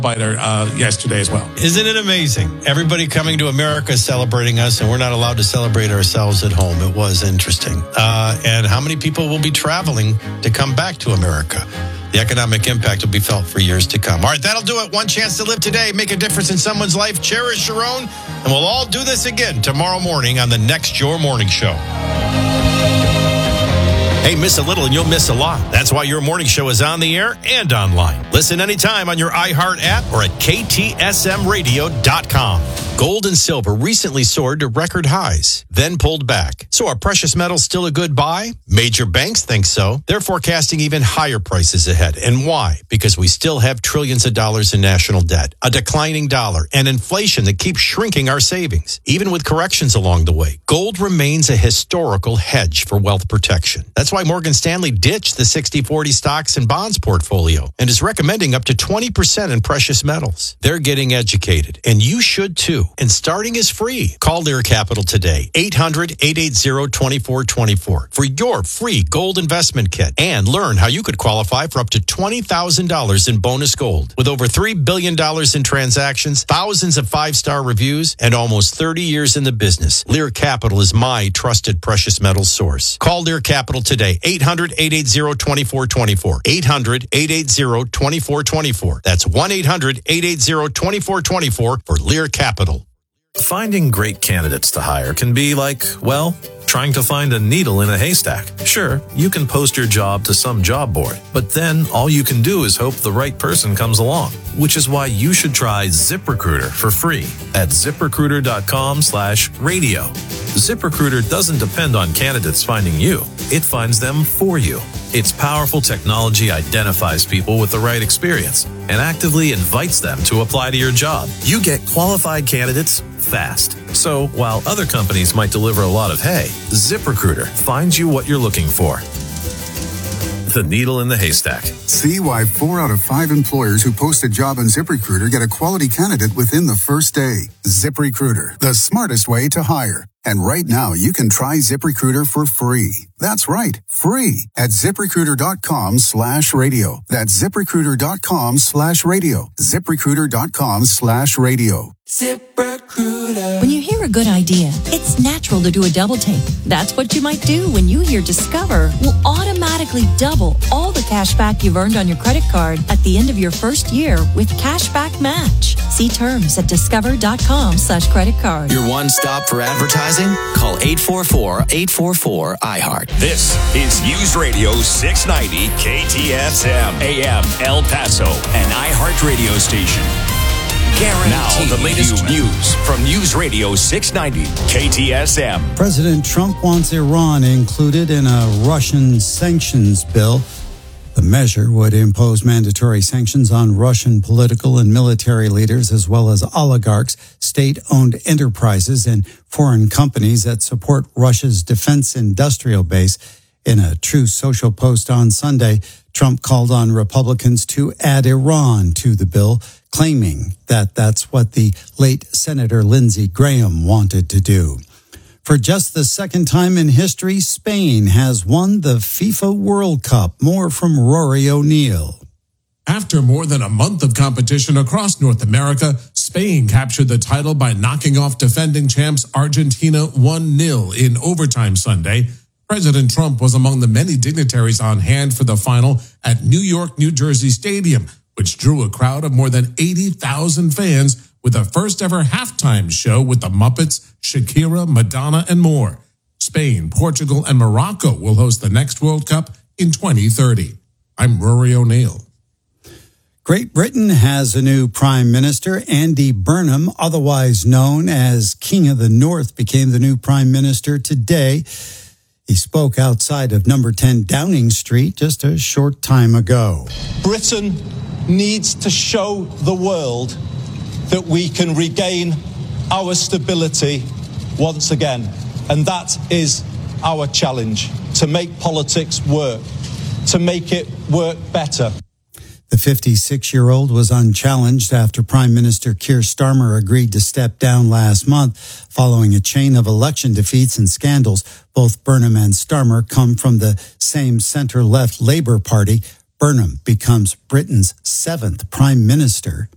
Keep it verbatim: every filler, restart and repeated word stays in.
Biter uh, yesterday as well. Isn't it amazing? Everybody coming to America celebrating us, and we're not allowed to celebrate ourselves at home. It was interesting. Uh, and how many people will be traveling to come back to America? The economic impact will be felt for years to come. All right, that'll do it. One chance to live today. Make a difference in someone's life. Cherish your own. And we'll all do this again tomorrow morning on the next Your Morning Show. Hey, miss a little and you'll miss a lot. That's why Your Morning Show is on the air and online. Listen anytime on your iHeart app or at K T S M radio dot com. Gold and silver recently soared to record highs, then pulled back. So are precious metals still a good buy? Major banks think so. They're forecasting even higher prices ahead. And why? Because we still have trillions of dollars in national debt, a declining dollar, and inflation that keeps shrinking our savings. Even with corrections along the way, gold remains a historical hedge for wealth protection. That's why Morgan Stanley ditched the sixty forty stocks and bonds portfolio and is recommending up to twenty percent in precious metals. They're getting educated, and you should too. And starting is free. Call Lear Capital today, eight hundred, eight eight zero, two four two four for your free gold investment kit and learn how you could qualify for up to twenty thousand dollars in bonus gold. With over three billion dollars in transactions, thousands of five-star reviews, and almost thirty years in the business, Lear Capital is my trusted precious metals source. Call Lear Capital today, eight hundred, eight eight zero, two four two four, eight hundred, eight eight zero, two four two four. That's one eight hundred, eight eight zero, two four two four for Lear Capital. Finding great candidates to hire can be like, well, trying to find a needle in a haystack. Sure, you can post your job to some job board, but then all you can do is hope the right person comes along, which is why you should try ZipRecruiter for free at ZipRecruiter.com slash radio. ZipRecruiter doesn't depend on candidates finding you. It finds them for you. Its powerful technology identifies people with the right experience and actively invites them to apply to your job. You get qualified candidates fast. So while other companies might deliver a lot of hay, ZipRecruiter finds you what you're looking for. The needle in the haystack. See why four out of five employers who post a job on ZipRecruiter get a quality candidate within the first day. ZipRecruiter, the smartest way to hire. And right now, you can try ZipRecruiter for free. That's right, free at ZipRecruiter.com slash radio. That's ZipRecruiter.com slash radio. ZipRecruiter.com slash radio. ZipRecruiter. When you hear a good idea, it's natural to do a double take. That's what you might do when you hear Discover will automatically double all the cash back you've earned on your credit card at the end of your first year with Cashback Match. See terms at discover.com slash credit card. Your one stop for advertising? Call eight four four, eight four four, iHeart. This is News Radio six ninety K T S M, A M El Paso, an iHeart radio station. Guaranteed. Now, the latest news from News Radio six ninety K T S M. President Trump wants Iran included in a Russian sanctions bill. The measure would impose mandatory sanctions on Russian political and military leaders, as well as oligarchs, state-owned enterprises, and foreign companies that support Russia's defense industrial base. In a True Social post on Sunday, Trump called on Republicans to add Iran to the bill, claiming that that's what the late Senator Lindsey Graham wanted to do. For just the second time in history, Spain has won the FIFA World Cup. More from Rory O'Neill. After more than a month of competition across North America, Spain captured the title by knocking off defending champs Argentina one nil in overtime Sunday. President Trump was among the many dignitaries on hand for the final at New York, New Jersey Stadium, which drew a crowd of more than eighty thousand fans with a first-ever halftime show with the Muppets, Shakira, Madonna, and more. Spain, Portugal, and Morocco will host the next World Cup in twenty thirty. I'm Rory O'Neill. Great Britain has a new Prime Minister. Andy Burnham, otherwise known as King of the North, became the new Prime Minister today. He spoke outside of number ten Downing Street just a short time ago. Britain needs to show the world that we can regain our stability once again. And that is our challenge, to make politics work, to make it work better. The fifty-six-year-old was unchallenged after Prime Minister Keir Starmer agreed to step down last month following a chain of election defeats and scandals. Both Burnham and Starmer come from the same centre-left Labour Party. Burnham becomes Britain's seventh Prime Minister.